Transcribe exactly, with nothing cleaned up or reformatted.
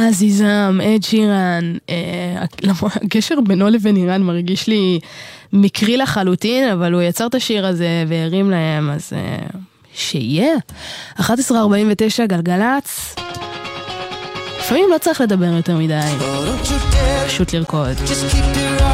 עזיזם, אד שירן, הקשר בינו לבין איראן מרגיש לי מקרי לחלוטין, אבל הוא יצר את השיר הזה והרים להם, אז שיהיה. אחת עשרה ארבעים ותשע גלגלץ. לפעמים לא צריך לדבר יותר מדי, פשוט לרקוד.